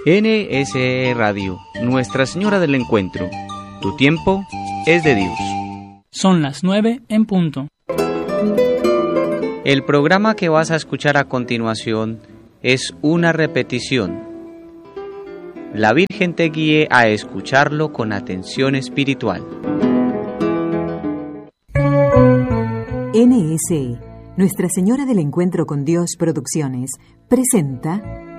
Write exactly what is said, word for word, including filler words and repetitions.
N S E Radio, Nuestra Señora del Encuentro. Tu tiempo es de Dios. Son las nueve en punto. El programa que vas a escuchar a continuación es una repetición. La Virgen te guíe a escucharlo con atención espiritual. N S E, Nuestra Señora del Encuentro con Dios Producciones, presenta